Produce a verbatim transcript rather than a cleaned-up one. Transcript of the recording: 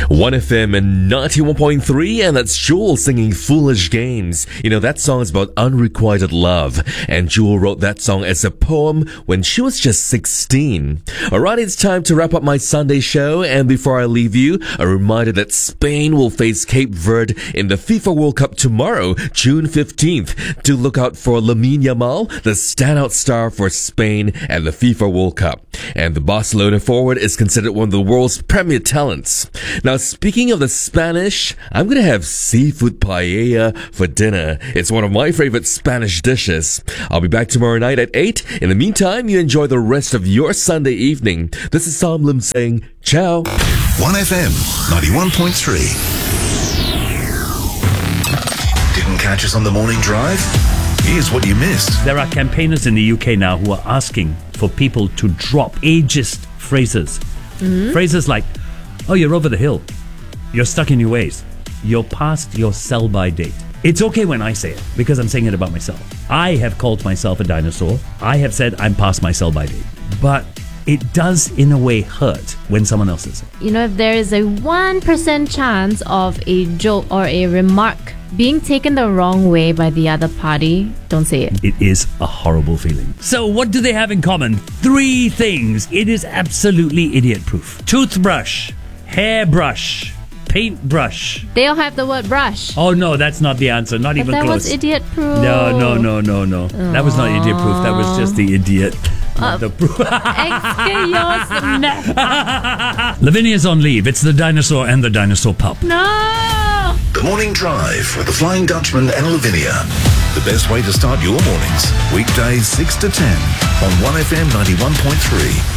one F M and ninety-one point three, and that's Jewel singing Foolish Games. You know, that song is about unrequited love, and Jewel wrote that song as a poem when she was just sixteen. Alright, it's time to wrap up my Sunday show, and before I leave you, a reminder that Spain will face Cape Verde in the FIFA World Cup tomorrow, June fifteenth. Do look out for Lamine Yamal, the standout star for Spain at the FIFA World Cup. And the Barcelona forward is considered one of the world's premier talents. Now, speaking of the Spanish, I'm going to have seafood paella for dinner. It's one of my favorite Spanish dishes. I'll be back tomorrow night at eight. In the meantime, you enjoy the rest of your Sunday evening. This is Sam Lim saying, ciao. one F M ninety-one point three. Didn't catch us on the morning drive? Here's what you missed. There are campaigners in the U K now who are asking for people to drop ageist phrases. Mm-hmm. Phrases like, oh, you're over the hill. You're stuck in your ways. You're past your sell-by date. It's okay when I say it, because I'm saying it about myself. I have called myself a dinosaur. I have said I'm past my sell-by date. But it does, in a way, hurt when someone else says it. You know, if there is a one percent chance of a joke or a remark being taken the wrong way by the other party, don't say it. It is a horrible feeling. So what do they have in common? Three things. It is absolutely idiot-proof. Toothbrush, hairbrush, paintbrush. They all have the word brush. Oh no, that's not the answer. Not but even that close. was idiot-proof. No, no, no, no, no. Aww. That was not idiot-proof. That was just the idiot. Uh, the proof. Lavinia's on leave. It's the dinosaur and the dinosaur pup. No! The Morning Drive with the Flying Dutchman and Lavinia. The best way to start your mornings. Weekdays six to ten on one F M ninety-one point three.